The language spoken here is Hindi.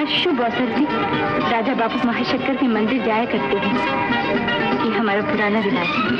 शुभ अवसर पे राजा बाबू महाशंकर के मंदिर जाया करते हैं। ये हमारा पुराना रिवाज है।